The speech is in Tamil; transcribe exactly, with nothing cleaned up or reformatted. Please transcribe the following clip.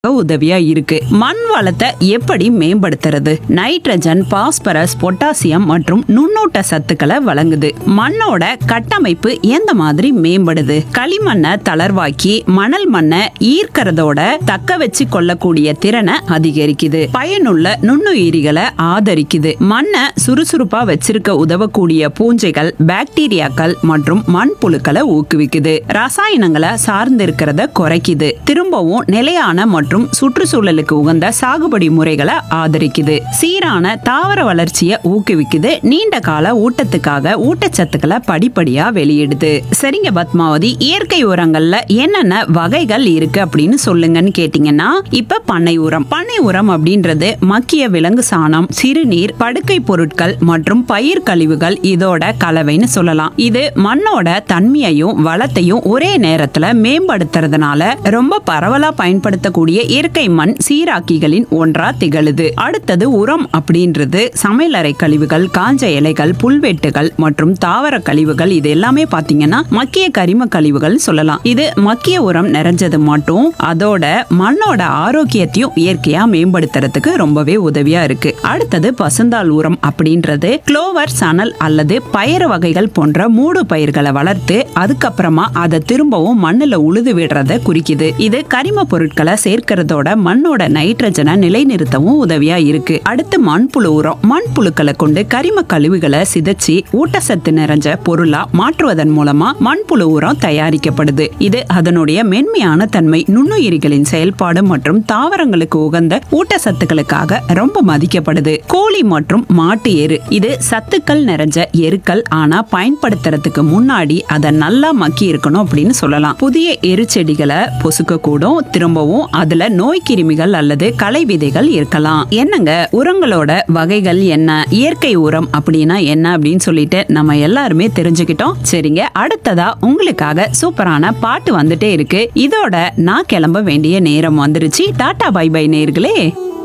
உதவியா இருக்கு. மண் வளத்தை எப்படி மேம்படுத்துறது? நைட்ரஜன், பாஸ்பரஸ், பொட்டாசியம் மற்றும் நுண்ணூட்ட சத்துக்களை வழங்குது. மண்ணோட கட்டமைப்பு எந்த மாதிரி மேம்படுது? களிமண்ணை தளர்வாக்கி மணல் மண்ணை ஈர்க்கிறதோட தக்க வச்சு கொள்ளக்கூடிய திறனை அதிகரிக்குது. பயனுள்ள நுண்ணுயிரிகளை ஆதரிக்குது. மண்ணை சுறுசுறுப்பா வச்சிருக்க உதவக்கூடிய பூஞ்சைகள், பாக்டீரியாக்கள் மற்றும் மண்புழுக்களை ஊக்குவிக்குது. ரசாயனங்களை சார்ந்திருக்கிறத குறைக்குது. திரும்பவும் நிலையான மற்றும் சுற்றுச்சூழலுக்கு உகந்த சாகுபடி முறைகளை ஆதரிக்குது. சீரான தாவர வளர்ச்சியை ஊக்குவிக்குது. நீண்ட கால ஊட்டத்துக்காக ஊட்டச்சத்துக்களை படிப்படியா வெளியிடுது. சரிங்க பத்மாவதி, இயற்கை உரங்கள்ல என்னென்ன வகைகள் இருக்கு அப்படின்னு சொல்லுங்கன்னு கேட்டீங்கன்னா, இப்ப பண்ணை உரம். பண்ணை உரம் அப்படின்றது மக்கிய விலங்கு சாணம், சிறுநீர், படுக்கை பொருட்கள் மற்றும் பயிர் கழிவுகள் இதோட கலவைன்னு சொல்லலாம். இது மண்ணோட தன்மையையும் வளத்தையும் ஒரே நேரத்துல மேம்படுத்துறதுனால ரொம்ப பரவலா பயன்படுத்தக்கூடிய இயற்கை மண் சீராக்கிகளின் ஒன்றா திகழுது. அடுத்தது உரம் அப்படின்றது சமையலறை கழிவுகள், காஞ்ச இலைகள், புல்வெட்டுகள் மற்றும் தாவர கழிவுகள். இது எல்லாமே பாத்தீங்கன்னா மக்கிய கரிம கழிவுகள் சொல்லலாம். இது மக்கிய உரம் நிறைஞ்சது மட்டும் அதோட மண்ணோட ஆரோக்கியத்தையும் இயற்கையா மேம்படுத்துறதுக்கு ரொம்பவே உதவியா இருக்கு. அடுத்தது பசுந்தாள் உரம் அப்படின்றது குளோவர், சணல் அல்லது பயறு வகைகள் போன்ற மூடு பயிர்களை வளர்த்து அதுக்கப்புறமா அதை திரும்பவும் மண்ணுல உழுது விடுறத குறிக்குது. இது கரிம பொருட்களை சேர்க்கிறதோட மண்ணோட நைட்ரஜனை நிலைநிறுத்தவும் உதவியா இருக்கு. அடுத்து மண்புழு உரம். மண்புழுக்களை கொண்டு கரிம கழிவுகளை சிதைச்சு ஊட்டச்சத்து நிறைஞ்ச பொருளா மாற்றுவதன் மூலமா மண்புழு உரம் தயாரிக்கப்படுது. இது அதனுடைய மென்மையான தன்மை, நுண்ணுயிரிகளின் செயல்பாடு மற்றும் தாவரங்களுக்கு உகந்த ஊட்டச்சத்துக்களுக்காக ரொம்ப மதிக்கப்படுது. கோழி மற்றும் மாட்டு எரு. இது சத்துக்கள் நிறைஞ்ச எருக்கள். ஆனா பயன்படுத்துறதுக்கு முன்னாடி அதை நல்லா மக்கி இருக்கணும் அப்படின்னு சொல்லலாம். புதிய எரு செடிகளை பொசுக்க கூடும். திரும்பவும் அதுல நோய் கிருமிகள் அல்லது களை விதைகள் இருக்கலாம். என்னங்க உரங்களோட வகைகள் என்ன, இயற்கை உரம் அப்படின்னா என்ன அப்படின்னு சொல்லிட்டு நம்ம எல்லாருமே தெரிஞ்சுக்கிட்டோம். சரிங்க, அடுத்ததா உங்களுக்காக சூப்பரான பாட்டு வந்துட்டே இருக்கு. இதோட நான் கிளம்ப வேண்டிய நேரம் வந்துருச்சு. டாடா பை பை நேயர்களே.